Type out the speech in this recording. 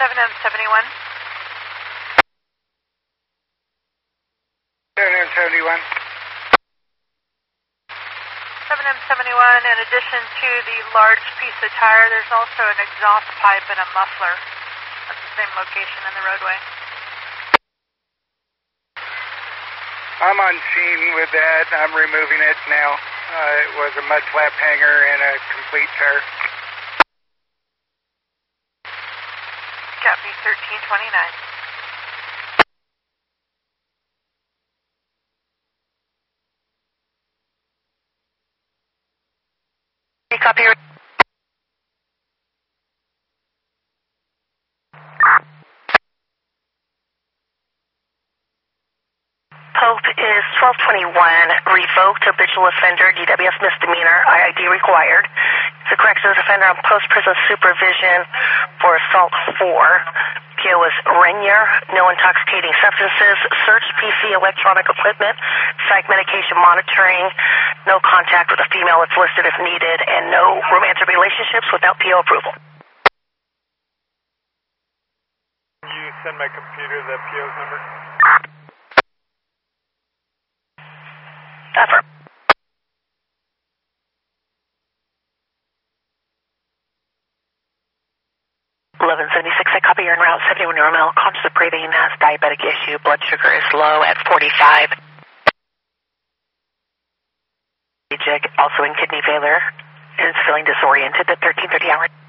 7M71. 7M71. 7M71, in addition to the large piece of tire, there's also an exhaust pipe and a muffler at the same location in the roadway. I'm on scene with that. I'm removing it now. It was a mud flap hanger and a complete tire. Copy 1329. Copy. Pope is 1221, revoked, habitual offender, DWS misdemeanor, IID required. He's a corrections offender on post-prison supervision for assault 4. PO is Renier, no intoxicating substances, search PC electronic equipment, psych medication monitoring, no contact with a female that's listed if needed, and no romantic relationships without PO approval. Can you send my computer the PO's number? Affirm. 1176, I copy. You're en route 71 Normal. Conscious of breathing, has diabetic issue. Blood sugar is low at 45. Also in kidney failure. Is feeling disoriented at 13:30 hours.